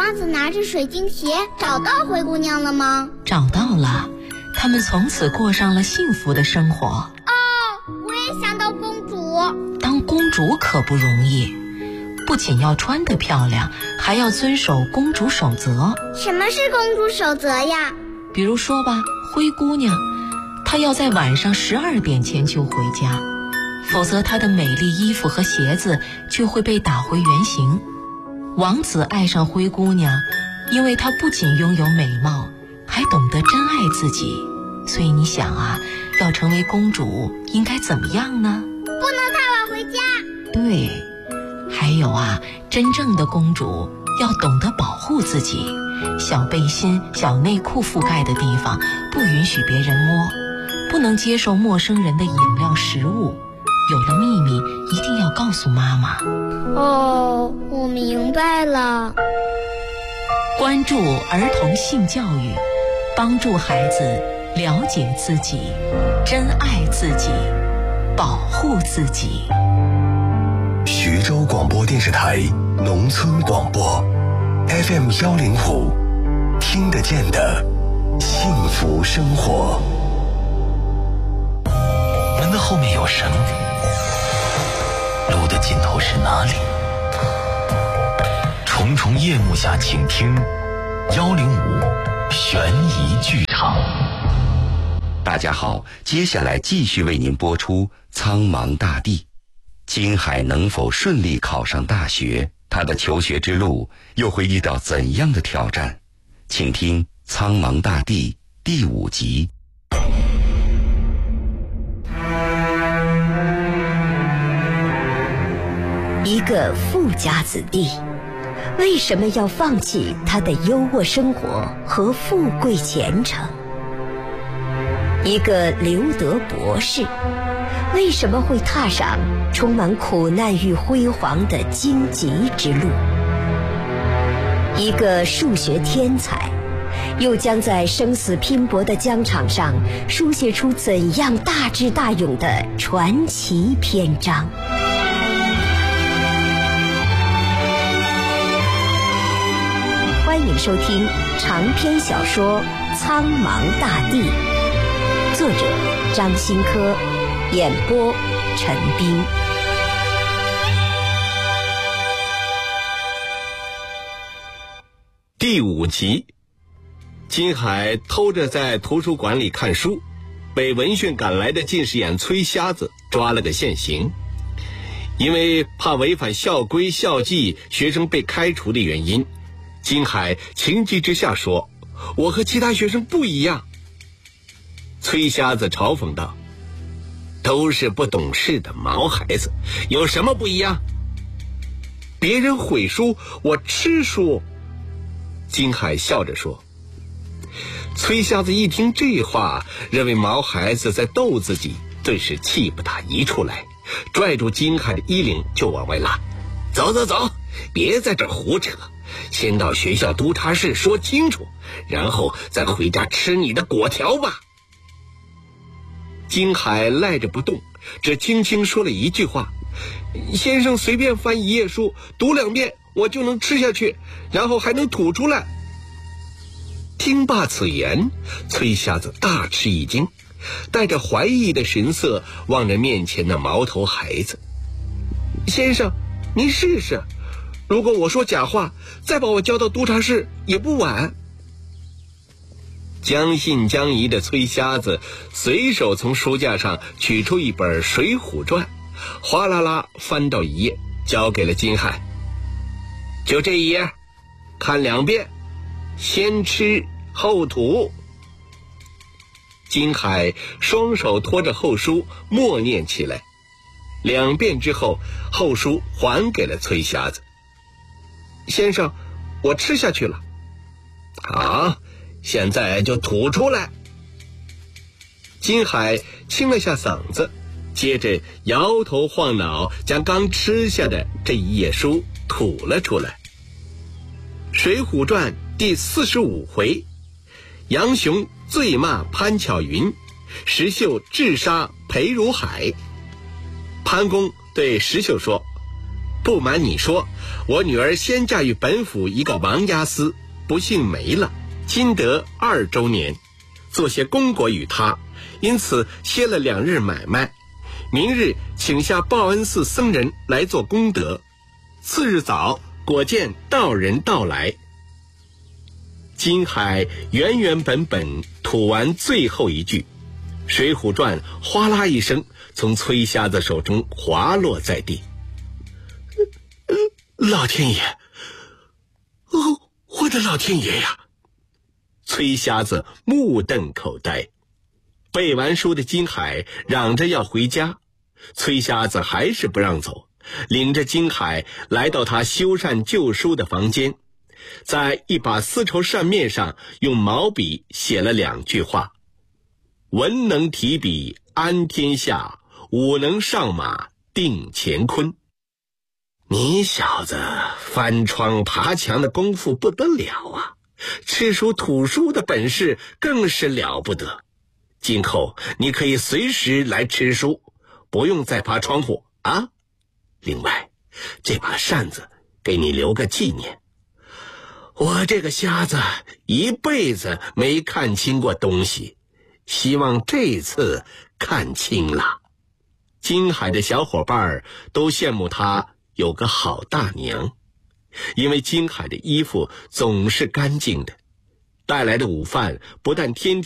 王子拿着水晶鞋找到灰姑娘了吗？ 找到了，他们从此过上了幸福的生活。 我也想当公主。 当公主可不容易，不仅要穿得漂亮，还要遵守公主守则。 什么是公主守则呀？ 比如说吧，灰姑娘，她要在晚上12点前就回家，否则她的美丽衣服和鞋子就会被打回原形。王子爱上灰姑娘，因为她不仅拥有美貌，还懂得珍爱自己。所以你想啊，要成为公主应该怎么样呢？ 不能太晚回家。 对，还有啊，真正的公主要懂得保护自己，小背心、小内裤覆盖的地方不允许别人摸，不能接受陌生人的饮料、食物。有了秘密一定要告诉妈妈。 我明白了。 关注儿童性教育，帮助孩子了解自己，珍爱自己，保护自己。 徐州广播电视台农村广播 FM 105，听得见的幸福生活。 门的后面有绳，路的尽头是哪里？重重夜幕下，请听105悬疑剧场。 大家好，接下来继续为您播出苍茫大地。金海能否顺利考上大学？他的求学之路又会遇到怎样的挑战？请听《苍茫大地》第5集。 一个富家子弟，为什么要放弃他的优渥生活和富贵前程？一个留德博士，为什么会踏上充满苦难与辉煌的荆棘之路？一个数学天才，又将在生死拼搏的疆场上书写出怎样大智大勇的传奇篇章？欢迎收听长篇小说《苍茫大地》，作者张新科，演播陈斌。 第5集，金海偷着在图书馆里看书，被闻讯赶来的近视眼崔瞎子抓了个现行。因为怕违反校规校纪，学生被开除的原因，金海情急之下说：“我和其他学生不一样。”崔瞎子嘲讽道：“都是不懂事的毛孩子，有什么不一样？别人毁书，我吃书。”金海笑着说。崔瞎子一听这话，认为毛孩子在逗自己，顿时气不打一处来，拽住金海的衣领就往外拉：“走走走，别在这胡扯，先到学校督察室说清楚，然后再回家吃你的果条吧。”金海赖着不动，只轻轻说了一句话：“先生随便翻一页书，读2遍，我就能吃下去，然后还能吐出来。”听罢此言，崔瞎子大吃一惊，带着怀疑的神色望着面前的毛头孩子：“先生，您试试，如果我说假话，再把我交到督察室也不晚。”将信将疑的崔瞎子随手从书架上取出一本《水浒传》，哗啦啦翻到一页，交给了金海：“就这一页，看2遍，先吃后吐。”金海双手托着后书默念起来，2遍之后，后书还给了崔瞎子：“先生，我吃下去了。”“好，现在就吐出来。”金海清了下嗓子，接着摇头晃脑，将刚吃下的这一页书吐了出来。《水浒传》第45回，杨雄醉骂潘巧云，石秀智杀裴如海。潘公对石秀说：“ 不瞒你说，我女儿先嫁与本府一个王押司，不幸没了，今得2周年，做些功果与她，因此歇了2日买卖。明日请下报恩寺僧人来做功德。次日早，果见道人到来。金海原原本本吐完最后一句，水浒传哗啦一声从崔瞎子手中滑落在地。老天爷，我的老天爷呀！崔瞎子目瞪口呆。背完书的金海嚷着要回家，崔瞎子还是不让走，领着金海来到他修缮旧书的房间，在一把丝绸扇面上用毛笔写了2句话：文能提笔安天下，武能上马定乾坤。你小子翻窗爬墙的功夫不得了啊，吃书吐书的本事更是了不得。今后你可以随时来吃书，不用再爬窗户啊。另外，这把扇子给你留个纪念。我这个瞎子一辈子没看清过东西，希望这次看清了。金海的小伙伴都羡慕他有个好大娘，因为金海的衣服总是干净的，带来的午饭不但天天